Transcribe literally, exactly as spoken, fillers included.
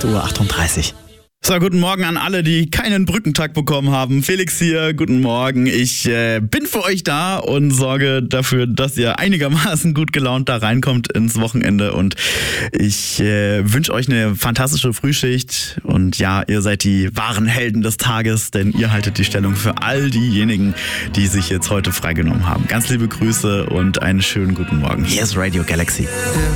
acht Uhr achtunddreißig. So, guten Morgen an alle, die keinen Brückentag bekommen haben. Felix hier, guten Morgen. Ich äh, bin für euch da und sorge dafür, dass ihr einigermaßen gut gelaunt da reinkommt ins Wochenende. Und ich äh, wünsche euch eine fantastische Frühschicht. Und ja, ihr seid die wahren Helden des Tages, denn ihr haltet die Stellung für all diejenigen, die sich jetzt heute freigenommen haben. Ganz liebe Grüße und einen schönen guten Morgen. Hier ist Radio Galaxy.